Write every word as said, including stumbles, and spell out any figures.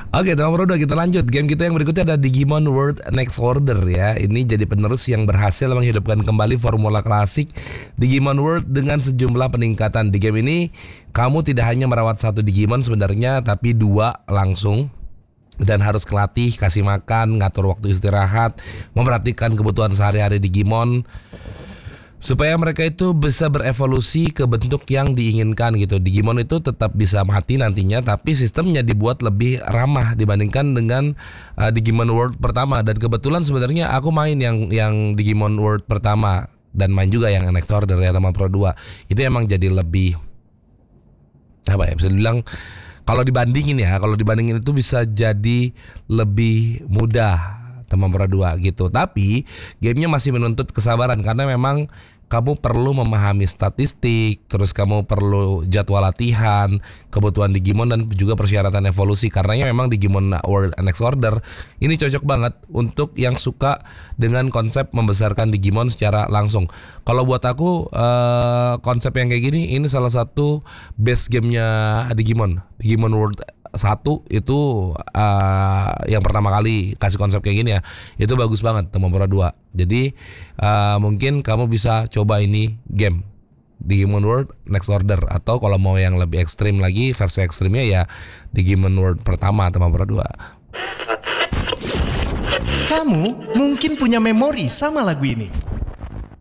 Oke, teman Bro, kita lanjut. Game kita yang berikutnya ada Digimon World Next Order ya. Ini jadi penerus yang berhasil menghidupkan kembali formula klasik Digimon World dengan sejumlah peningkatan. Di game ini kamu tidak hanya merawat satu Digimon sebenarnya, tapi dua langsung. Dan harus kelatih, kasih makan, ngatur waktu istirahat, memperhatikan kebutuhan sehari-hari Digimon supaya mereka itu bisa berevolusi ke bentuk yang diinginkan gitu. Digimon itu tetap bisa mati nantinya, tapi sistemnya dibuat lebih ramah dibandingkan dengan uh, Digimon World pertama. Dan kebetulan sebenarnya aku main yang yang Digimon World pertama dan main juga yang Next Order ya sama Pro dua. Itu emang jadi lebih apa ya, bisa dibilang kalau dibandingin ya, kalau dibandingin itu bisa jadi lebih mudah teman Pro dua gitu. Tapi gamenya masih menuntut kesabaran karena memang kamu perlu memahami statistik, terus kamu perlu jadwal latihan, kebutuhan Digimon dan juga persyaratan evolusi. Karenanya memang Digimon World Next Order ini cocok banget untuk yang suka dengan konsep membesarkan Digimon secara langsung. Kalau buat aku eh, konsep yang kayak gini ini salah satu base gamenya Digimon, Digimon World satu itu uh, yang pertama kali kasih konsep kayak gini ya, itu bagus banget teman Pro dua. Jadi uh, mungkin kamu bisa coba ini game Digimon World Next Order, atau kalau mau yang lebih ekstrim lagi, versi ekstrimnya ya Digimon World pertama teman Pro dua. Kamu mungkin punya memori sama lagu ini.